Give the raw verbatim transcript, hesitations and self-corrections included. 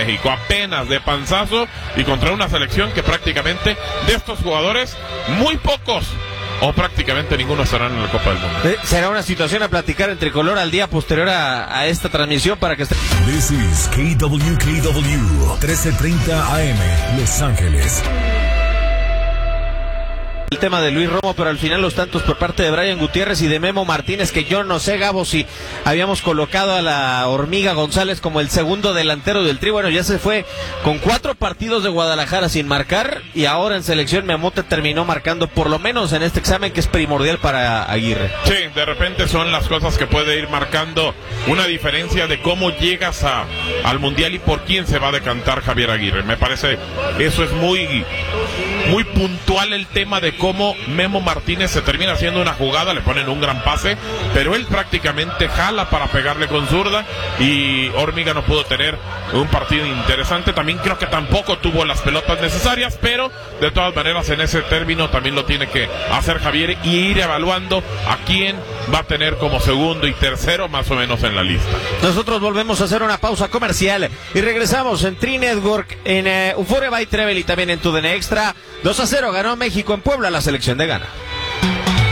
México, apenas de panzazo y contra una selección que prácticamente de estos jugadores, muy pocos o prácticamente ninguno estarán en la Copa del Mundo. Eh, será una situación a platicar en Tricolor al día posterior a, a esta transmisión para que esté. This is K W K W trece treinta A M Los Ángeles. El tema de Luis Romo, pero al final los tantos por parte de Brian Gutiérrez y de Memo Martínez, que yo no sé, Gabo, si habíamos colocado a la Hormiga González como el segundo delantero del Tri. Bueno, ya se fue con cuatro partidos de Guadalajara sin marcar y ahora en selección Memote terminó marcando por lo menos en este examen que es primordial para Aguirre. Sí, de repente son las cosas que puede ir marcando una diferencia de cómo llegas a, al Mundial y por quién se va a decantar Javier Aguirre. Me parece eso es muy, muy puntual el tema de cómo Memo Martínez se termina haciendo una jugada, le ponen un gran pase, pero él prácticamente jala para pegarle con zurda y Hormiga no pudo tener un partido interesante. También creo que tampoco tuvo las pelotas necesarias, pero de todas maneras en ese término también lo tiene que hacer Javier y ir evaluando a quién va a tener como segundo y tercero más o menos en la lista. Nosotros volvemos a hacer una pausa comercial y regresamos en Tri Network, en uh, Euphoria by Travel y también en TUDN Extra. Dos a cero ganó México en Puebla la selección de Ghana.